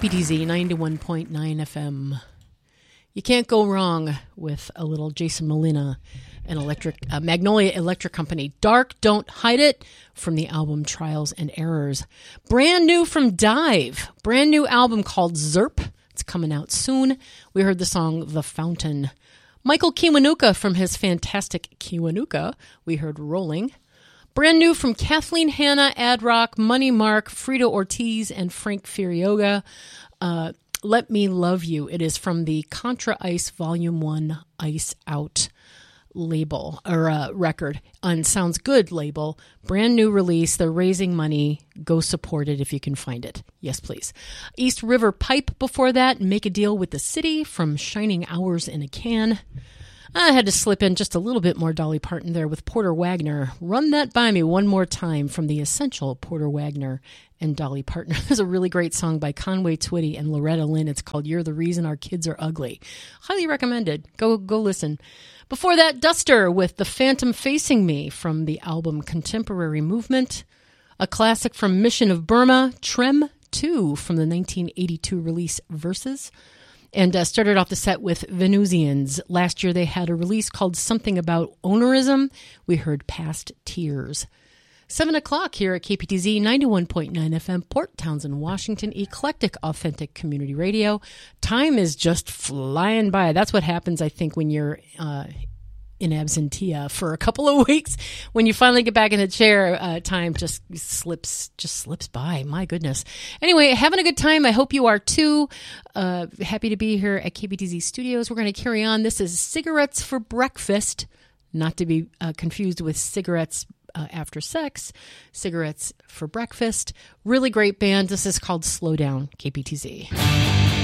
KPTZ 91.9 FM. You can't go wrong with a little Jason Molina and Magnolia Electric Company. Dark, Don't Hide It from the album Trials and Errors. Brand new from Dive. Brand new album called Zerp. It's coming out soon. We heard the song The Fountain. Michael Kiwanuka from his fantastic Kiwanuka. We heard Rolling. Brand new from Kathleen Hanna, Ad Rock, Money Mark, Frida Ortiz, and Frank Furioga. Let Me Love You. It is from the Contra Ice Volume 1 Ice Out label, or record, on Sounds Good label. Brand new release. They're raising money. Go support it if you can find it. Yes, please. East River Pipe before that. Make a Deal with the City from Shining Hours in a Can. I had to slip in just a little bit more Dolly Parton there with Porter Wagner. Run That By Me One More Time from the essential Porter Wagner and Dolly Parton. There's a really great song by Conway Twitty and Loretta Lynn. It's called You're the Reason Our Kids Are Ugly. Highly recommended. Go listen. Before that, Duster with The Phantom Facing Me from the album Contemporary Movement. A classic from Mission of Burma, Trem 2 from the 1982 release Verses. And started off the set with Venusians. Last year they had a release called Something About Ownerism. We heard Past Tears. 7 o'clock here at KPTZ 91.9 FM, Port Townsend, Washington. Eclectic, authentic community radio. Time is just flying by. That's what happens, I think, when you're in absentia for a couple of weeks. When you finally get back in the chair, time just slips by. My goodness. Anyway, having a good time. I hope you are too. Happy to be here at KPTZ Studios. We're going to carry on. This is Cigarettes for Breakfast, not to be confused with cigarettes after sex. Cigarettes for Breakfast. Really great band. This is called Slow Down, KPTZ.